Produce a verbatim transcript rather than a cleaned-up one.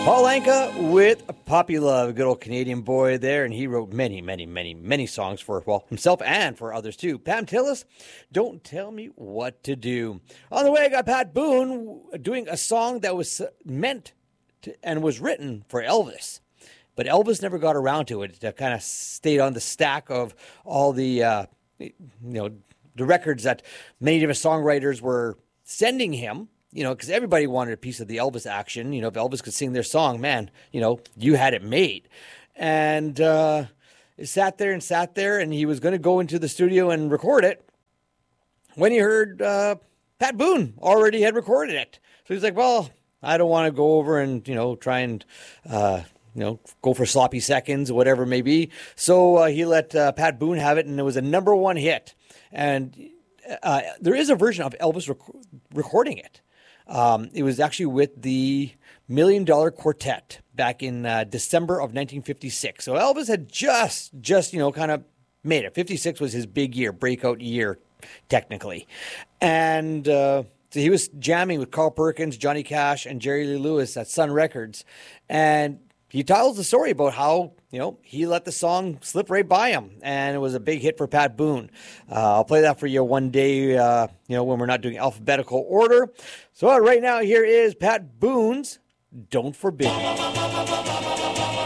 Paul Anka with Poppy Love, a good old Canadian boy there, and he wrote many, many, many, many songs for, well, himself and for others too. Pam Tillis, Don't Tell Me What to Do. On the way, I got Pat Boone doing a song that was meant to, and was written for Elvis. But Elvis never got around to it. It kind of stayed on the stack of all the, uh, you know, the records that many different songwriters were sending him. You know, because everybody wanted a piece of the Elvis action. You know, if Elvis could sing their song, man, you know, you had it made. And uh, he sat there and sat there, and he was going to go into the studio and record it when he heard uh, Pat Boone already had recorded it. So he's like, well, I don't want to go over and, you know, try and, uh, you know, go for sloppy seconds or whatever it may be. So uh, he let uh, Pat Boone have it, and it was a number one hit. And uh, there is a version of Elvis rec- recording it. Um, it was actually with the Million Dollar Quartet back in uh, December of nineteen fifty-six. So Elvis had just, just, you know, kind of made it. fifty-six was his big year, breakout year, technically. And uh, so he was jamming with Carl Perkins, Johnny Cash, and Jerry Lee Lewis at Sun Records. And he tells the story about how, you know, he let the song slip right by him, and it was a big hit for Pat Boone. Uh, I'll play that for you one day, uh, you know, when we're not doing alphabetical order. So uh, right now, here is Pat Boone's Don't Forbid Me.